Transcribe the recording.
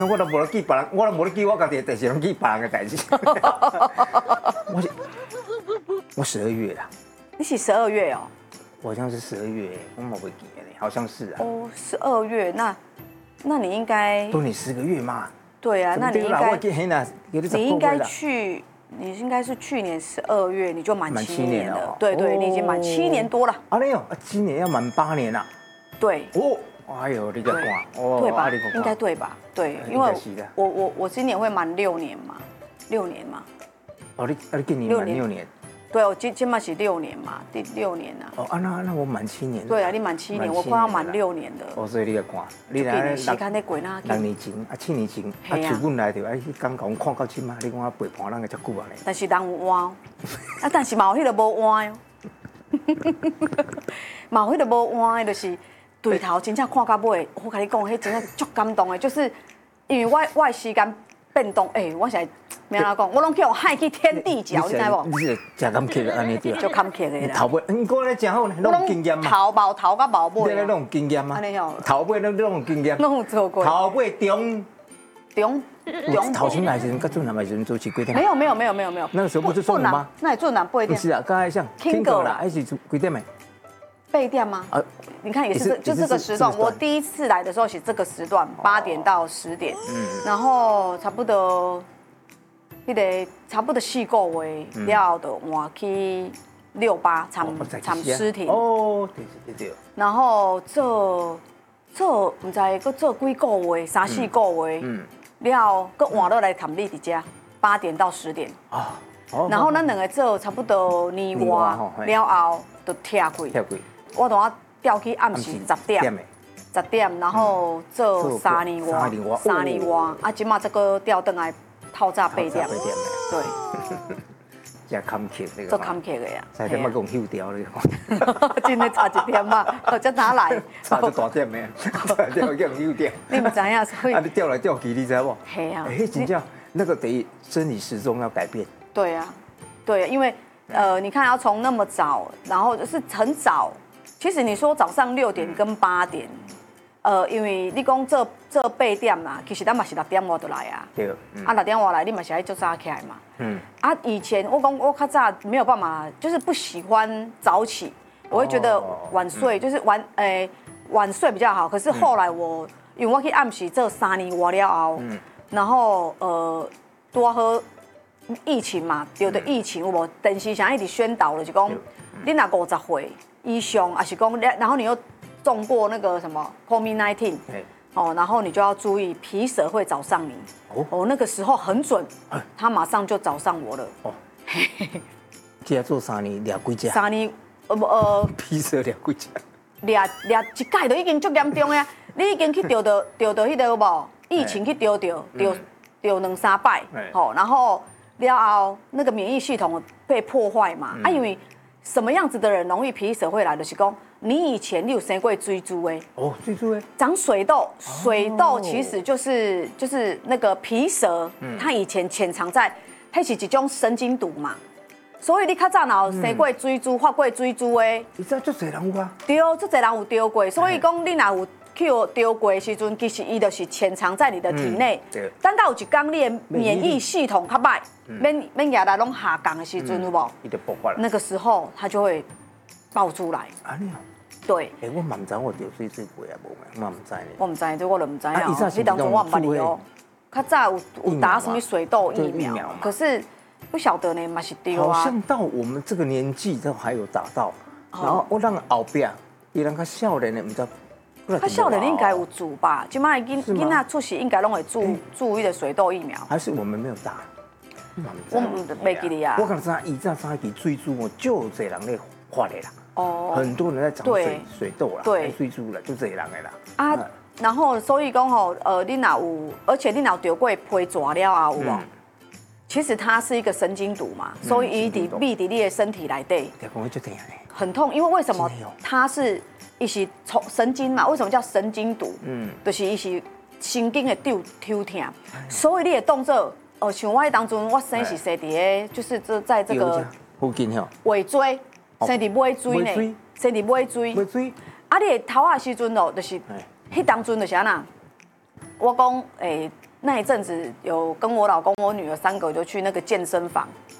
我都无咧记别人，我都无咧记我家己的代志，拢记别人的代志。我12月啦。 你是12月哦？ 我好像是12月，我冇会记的，好像是啊。 哦，12月，那你应该多你10个月嘛。 对啊，那你应该去。 你应该是去年12月你就满7年了，对对，你已经满7年多了。 啊，你有，今年要满8年了。 对。 哦，哎呦，你个看， 对吧？应该对吧？对，因为我今年会满6年嘛，6年嘛。 哦，你今年满6年。 对，我今嘛是6年嘛，第6年啊。 哦啊，那我满7年。 对啊，你满7年，我快要满6年了。 哦，所以你个看， 你来时间在过哪 ？6年前啊，7年前啊，像阮来着，去刚讲看到今嘛，你讲我陪伴人个遮久啊咧。 但是人有换，啊，但是嘛有迄个无换哦。嘛有迄个无换的，就是对头真正看到尾，我跟你讲，迄真正足感动的，就是因为我的时间变动，我现在。明仔讲，我拢去用海去天地角，你知无？ 你是真感激的安尼对。 就感激的啦。 头尾，我咧真好，拢有经验嘛。 头毛头甲毛尾。 你咧拢有经验吗？ 安尼哦。 头尾拢有经验。 拢有做过。 头尾中。头先来时，跟俊男来时做起几点？ 没有。 那个时候不是中午吗？ 那俊男8点。 不是啊，刚才像听歌啦，还是几点没 ？8点吗？你看也是就这个时段。我第一次来的时候是这个时段，8点到10点。然后差不多。迄个差不多4个月了，就换去68参尸体。 哦，对。 然后做唔知佮做几个月，3、4个月，了，佮换落来探你伫遮，8点到10点。然后咱两个做差不多年外了后，就拆开。我同我调去暗时10点，然后做3年外，啊，即马这个调转来。透早8点，对， 真坎坷那个， 做坎坷的呀， 差点要讲休掉你看，真的差1点嘛，这哪来？ 差就大点的，差点要叫休掉。 你唔知影，所以啊，你调来调去，你知无？ 系啊， 真正那个得生理时钟要改变。 对啊，因为你看要从那么早，然后就是很早，其实你说早上6点跟8点。因为你讲做8点嘛，其实咱嘛是6点外就来啊。 对。 啊，6点外来，你嘛是爱做早起来嘛。啊，以前我讲我较早没有办法，就是不喜欢早起，我会觉得晚睡就是晚睡比较好。可是后来因为我去暗时做3年外了后，然后多好疫情嘛，有的疫情有无电视上一直宣导了，就讲你若50岁以上，还是讲然后你又。中过那个什么 COVID-19，然后你就要注意皮蛇会找上你。那个时候很准，他马上就找上我了。 这做3年抓几只 ？3年， 皮蛇抓几只？ 抓一届就已经足严重呀！你已经去钓到迄个无？疫情去钓2、3摆，然后了后那个免疫系统被破坏嘛。因为什么样子的人容易皮蛇会来，就是讲。你以前有生过水珠的？ 水珠的长水痘，水痘其实就是那个皮蛇，它以前潜藏在，它是一种神经毒嘛，所以你较早有生过水珠、发过水珠的， 你知道足侪人有啊？ 对，足侪人有丢过，所以讲你若有去丢过的时阵，其实伊就是潜藏在你的体内。等到有一天你的免疫系统较歹，免亚来拢下降的时阵，有无？ 伊就爆发了。 那个时候它就会爆出来。对， 我嘛唔知我钓水过啊，无我唔知呢。 我唔知，这我就唔知啊。你当初我唔捌你哦。较早有打什么水痘疫苗，可是不晓得呢，嘛是丢啊。 好像到我们这个年纪都还有打到，然后我让后壁，伊人较少年的唔知。 较少年应该有注吧？即摆囡仔出世应该拢会注意的水痘疫苗。 还是我们没有打？ 我袂记得啊。 我讲以前三支水珠哦，就有侪人咧发的啦。很多人在长水痘啦，水珠啦，就这人的啦。啊， 然后所以讲吼，你若有，而且你若丢过皮蛇了啊，有无？其实它是一个神经毒嘛，所以伊密伫你的身体内底。很痛，因为什么？它是一是神经嘛？为什么叫神经毒？就是一是神经的抽痛，所以你的动作，像我当中，我生是生伫就是在这个附近吼， 尾椎。生伫尾椎呢，生伫尾椎。啊，你头仔时阵哦，就是迄当阵就是安那，我讲那一阵子有跟我老公、我女儿3个就去那个健身房，